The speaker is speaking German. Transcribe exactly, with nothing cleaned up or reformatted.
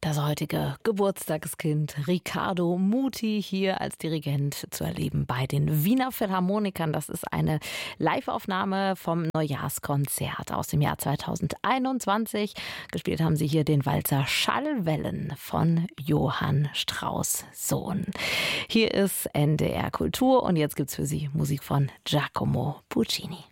Das heutige Geburtstagskind Riccardo Muti hier als Dirigent zu erleben bei den Wiener Philharmonikern. Das ist eine Live-Aufnahme vom Neujahrskonzert aus dem Jahr zweitausendeinundzwanzig. Gespielt haben sie hier den Walzer Schallwellen von Johann Strauss Sohn. Hier ist N D R Kultur und jetzt gibt's für Sie Musik von Giacomo Puccini.